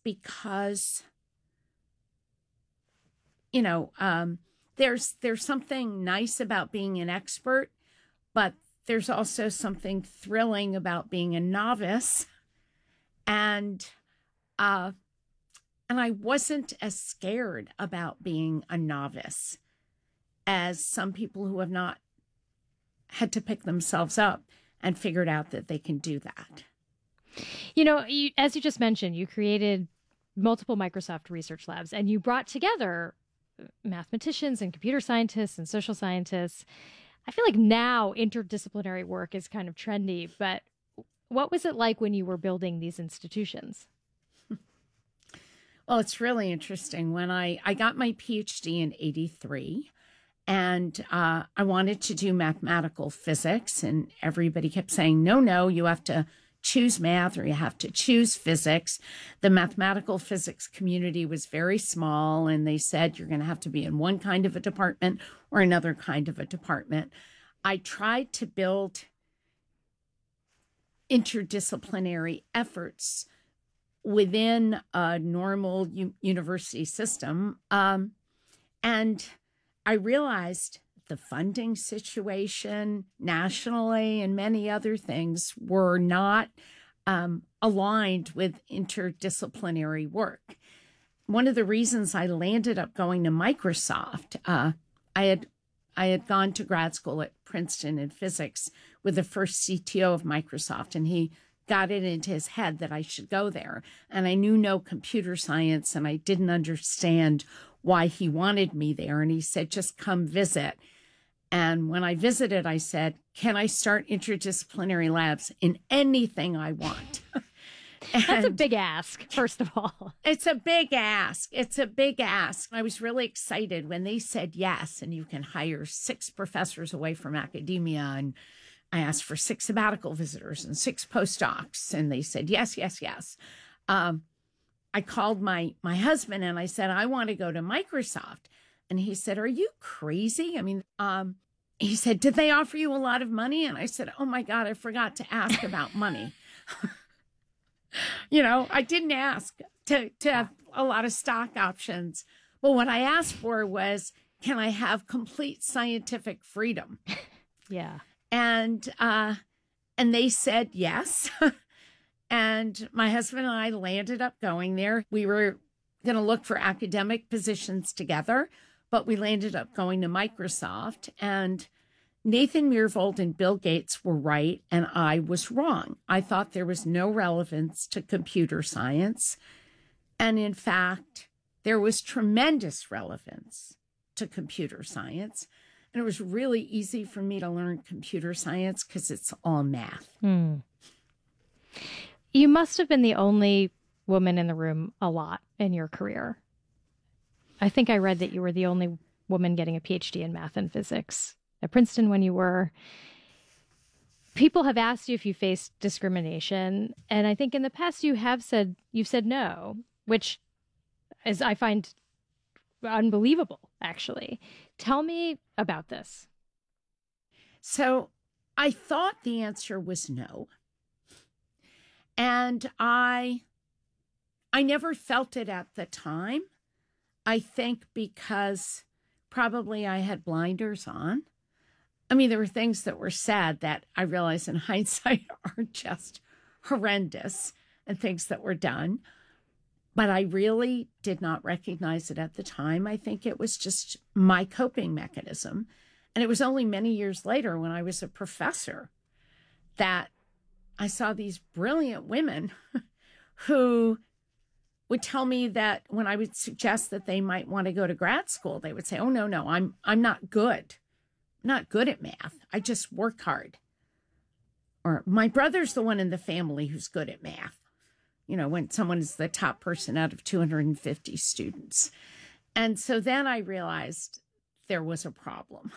because, there's something nice about being an expert, but there's also something thrilling about being a novice. And I wasn't as scared about being a novice as some people who have not had to pick themselves up and figured out that they can do that. As you just mentioned, you created multiple Microsoft research labs, and you brought together mathematicians and computer scientists and social scientists. I feel like now interdisciplinary work is kind of trendy, but what was it like when you were building these institutions? Well, it's really interesting. When I got my PhD in 1983, and I wanted to do mathematical physics, and everybody kept saying, no, you have to choose math or you have to choose physics. The mathematical physics community was very small, and they said you're going to have to be in one kind of a department or another kind of a department. I tried to build interdisciplinary efforts within a normal university system. And I realized the funding situation nationally and many other things were not aligned with interdisciplinary work. One of the reasons I landed up going to Microsoft, I had gone to grad school at Princeton in physics with the first CTO of Microsoft, and he got it into his head that I should go there. And I knew no computer science, and I didn't understand why he wanted me there. And he said, just come visit. And when I visited, I said, can I start interdisciplinary labs in anything I want? That's a big ask, first of all. It's a big ask. I was really excited when they said yes, and you can hire 6 professors away from academia. And I asked for 6 sabbatical visitors and 6 postdocs, and they said yes. I called my husband and I said, I want to go to Microsoft. And he said, are you crazy? He said, did they offer you a lot of money? And I said, oh my God, I forgot to ask about money. I didn't ask to have a lot of stock options. But what I asked for was, can I have complete scientific freedom? Yeah. And they said yes. And my husband and I landed up going there. We were going to look for academic positions together, but we landed up going to Microsoft. And Nathan Myhrvold and Bill Gates were right, and I was wrong. I thought there was no relevance to computer science. And in fact, there was tremendous relevance to computer science. And it was really easy for me to learn computer science because it's all math. You must have been the only woman in the room a lot in your career. I think I read that you were the only woman getting a PhD in math and physics at Princeton when you were. People have asked you if you faced discrimination. And I think in the past you've said no, which is, I find unbelievable, actually. Tell me about this. So I thought the answer was no. And I never felt it at the time. I think because probably I had blinders on. There were things that were said that I realize in hindsight are just horrendous, and things that were done. But I really did not recognize it at the time. I think it was just my coping mechanism. And it was only many years later when I was a professor that I saw these brilliant women who would tell me that when I would suggest that they might want to go to grad school, they would say, oh, no, I'm not good. I'm not good at math. I just work hard. Or my brother's the one in the family who's good at math. When someone is the top person out of 250 students. And so then I realized there was a problem.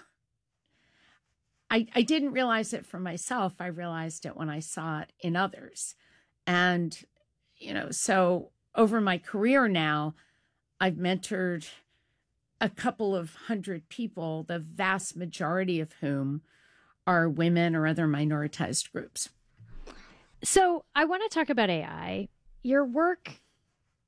I didn't realize it for myself. I realized it when I saw it in others. And, so over my career now, I've mentored a couple of hundred people, the vast majority of whom are women or other minoritized groups. So I want to talk about AI. Your work